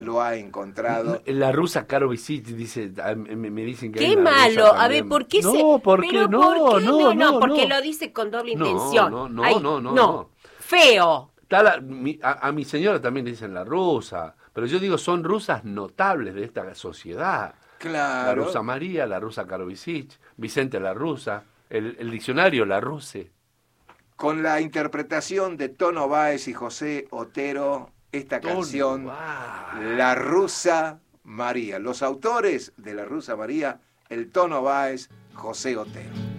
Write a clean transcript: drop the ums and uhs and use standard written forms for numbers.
lo ha encontrado. La rusa Caro Visic dice, me dicen que ¡Qué hay una malo! rusa A ver, también. ¿por qué no, se...? ¿por qué? Pero No, ¿por qué? no, porque no. lo dice con doble No, intención. no, Ay, no. Feo. A mi señora también le dicen la rusa, pero yo digo, son rusas notables de esta sociedad. Claro. La rusa María, la rusa Caro Visic, Vicente la rusa, el diccionario la ruse. Con la interpretación de Tono Báez y José Otero, esta canción, La Rusa María. Los autores de La Rusa María, el Tono Báez, José Otero.